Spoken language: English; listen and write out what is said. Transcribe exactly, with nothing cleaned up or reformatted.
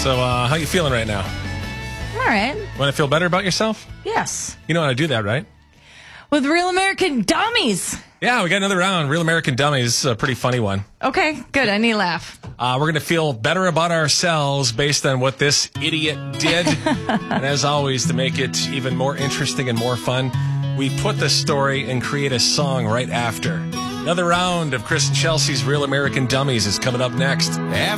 So, uh, how you feeling right now? All right. Want to feel better about yourself? Yes. You know how to do that, right? With Real American Dummies. Yeah, we got another round. Real American Dummies, a pretty funny one. Okay, good. I need a laugh. Uh, we're going to feel better about ourselves based on what this idiot did. And as always, to make it even more interesting and more fun, we put the story and create a song right after. Another round of Chris and Chelsea's Real American Dummies is coming up next.